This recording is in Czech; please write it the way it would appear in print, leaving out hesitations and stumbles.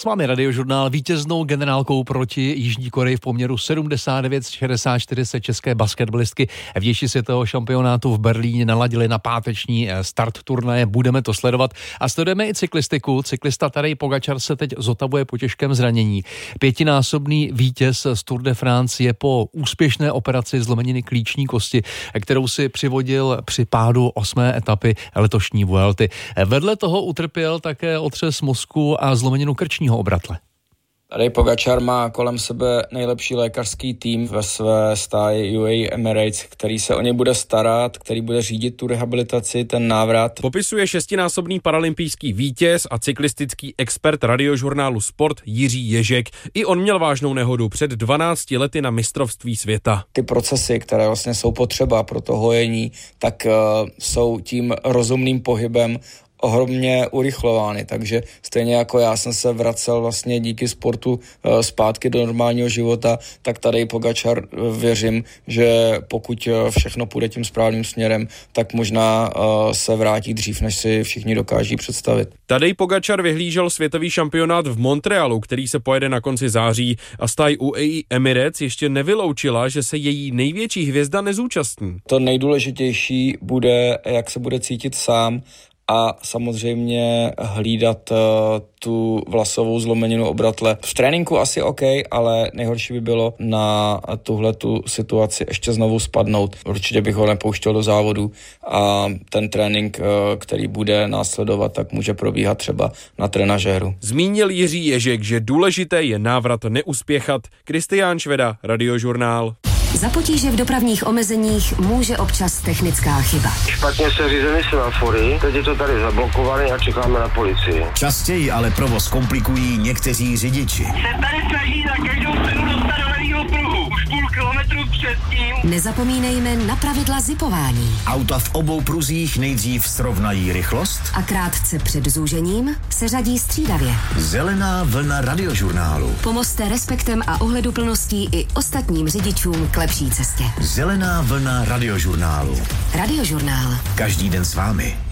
máme Radiožurnál. Vítěznou generálkou proti Jižní Koreji v poměru 79-64 se české basketbalistky vnější světového šampionátu v Berlíně naladili na páteční start turnaje. Budeme to sledovat a sledujeme i cyklistiku. Cyklista Tadej Pogačar se teď zotavuje po těžkém zranění. 5násobný vítěz z Tour de France je po úspěšné operaci zlomeniny klíční kosti, kterou si přivodil při pádu 8. etapy letošní Vuelty. Vedle toho utrpěl také otřes mozku a zlomeninu krčního obratle. Tadej Pogačar má kolem sebe nejlepší lékařský tým ve své stáji UAE Emirates, který se o něj bude starat, který bude řídit tu rehabilitaci, ten návrat. Popisuje 6násobný paralympijský vítěz a cyklistický expert Radiožurnálu Sport Jiří Ježek. I on měl vážnou nehodu před 12 lety na mistrovství světa. Ty procesy, které vlastně jsou potřeba pro to hojení, tak jsou tím rozumným pohybem ohromně urychlovány, takže stejně jako já jsem se vracel vlastně díky sportu zpátky do normálního života, tak tady Pogačar věřím, že pokud všechno půjde tím správným směrem, tak možná se vrátí dřív, než si všichni dokáží představit. Tadej Pogačar vyhlížel světový šampionát v Montrealu, který se pojede na konci září a stáj UAE Emirates ještě nevyloučila, že se její největší hvězda nezúčastní. To nejdůležitější bude, jak se bude cítit sám, a samozřejmě hlídat tu vlasovou zlomeninu obratle. V tréninku asi OK, ale nejhorší by bylo na tuhletu situaci ještě znovu spadnout. Určitě bych ho nepouštěl do závodu a ten trénink, který bude následovat, tak může probíhat třeba na trenažéru. Zmínil Jiří Ježek, že důležité je návrat neuspěchat. Kristián Šveda, Radiožurnál. Za potíže v dopravních omezeních může občas technická chyba. Špatně se řízeny semafory, teď je to tady zablokované a čekáme na policii. Častěji ale provoz komplikují někteří řidiči. Se tady snaží na každou cenu dostat do levýho pruhu. Už půl kilometru předtím. Nezapomínejme na pravidla zipování. Auta v obou pruzích nejdřív srovnají rychlost A krátce před zúžením se řadí střídavě. Zelená vlna Radiožurnálu. Pomozte respektem a ohleduplností i ostatním řidičům k lepší cestě. Zelená vlna Radiožurnálu. Radiožurnál. Každý den s vámi.